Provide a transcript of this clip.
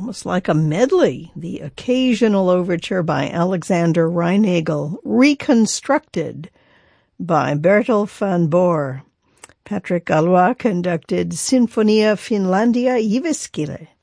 almost like a medley, the occasional overture by Alexander Reinagel, reconstructed by Bertel van Boer. Patrick Galois conducted Sinfonia Finlandia Jyväskylä.